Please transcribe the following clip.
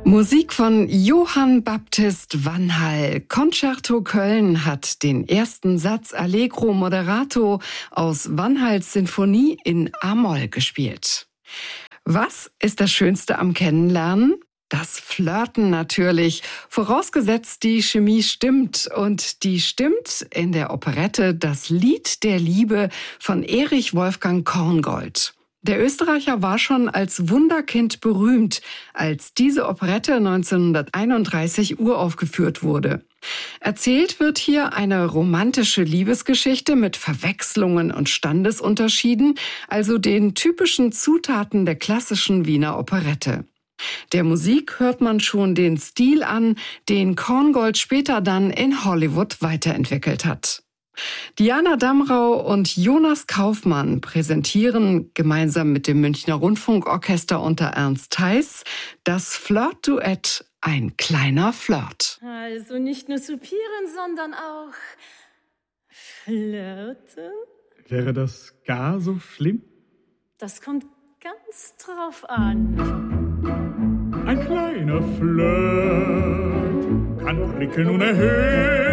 Musik von Johann Baptist Vanhall. Concerto Köln hat den ersten Satz Allegro Moderato aus Vanhalls Sinfonie in A-Moll gespielt. Was ist das Schönste am Kennenlernen? Das Flirten natürlich, vorausgesetzt die Chemie stimmt. Und die stimmt in der Operette Das Lied der Liebe von Erich Wolfgang Korngold. Der Österreicher war schon als Wunderkind berühmt, als diese Operette 1931 uraufgeführt wurde. Erzählt wird hier eine romantische Liebesgeschichte mit Verwechslungen und Standesunterschieden, also den typischen Zutaten der klassischen Wiener Operette. Der Musik hört man schon den Stil an, den Korngold später dann in Hollywood weiterentwickelt hat. Diana Damrau und Jonas Kaufmann präsentieren gemeinsam mit dem Münchner Rundfunkorchester unter Ernst Theis das Flirt-Duett Ein kleiner Flirt. Also nicht nur soupieren, sondern auch flirten? Wäre das gar so schlimm? Das kommt ganz drauf an. Ein kleiner Flirt kann prickeln und erhöhen.